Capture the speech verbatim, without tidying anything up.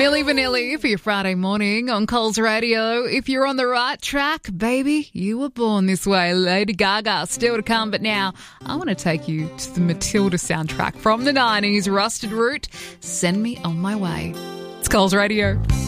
Milli Vanilli for your Friday morning on Coles Radio. If you're on the right track, baby, you were born this way. Lady Gaga, still to come. But now I want to take you to the Matilda soundtrack from the nineties. Rusted Root, Send Me On My Way. It's Coles Radio.